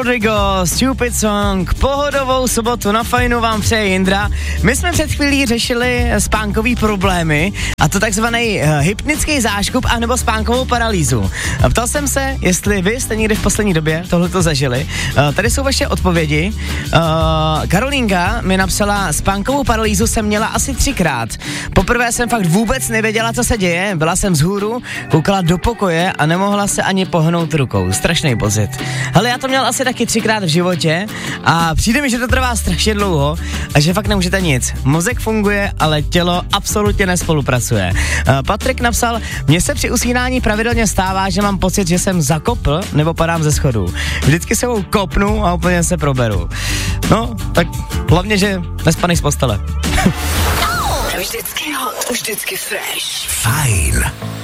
Rodrigo, Stupid Song, pohodovou sobotu na Fajnu vám přeje Jindra. My jsme před chvílí řešili spánkový problémy, a to takzvaný hypnický záškup anebo spánkovou paralýzu. Ptal jsem se, jestli vy jste někdy v poslední době tohleto zažili. Tady jsou vaše odpovědi. Karolínka mi napsala, spánkovou paralýzu jsem měla asi 3krát. Poprvé jsem fakt vůbec nevěděla, co se děje. Byla jsem vzhůru, koukala do pokoje a nemohla se ani pohnout rukou. Strašný pocit. Ale já to měl asi taky 3krát v životě a přijde mi, že to trvá strašně dlouho a že fakt nemůžete nic. Mozek funguje, ale tělo absolutně nespolupracuje. Patrik napsal, mně se při usínání pravidelně stává, že mám pocit, že jsem zakopl nebo padám ze schodů. Vždycky se kopnu a úplně se proberu. No, tak hlavně, že nespanej z postele. Vždycky hot, vždycky fresh. Fajn.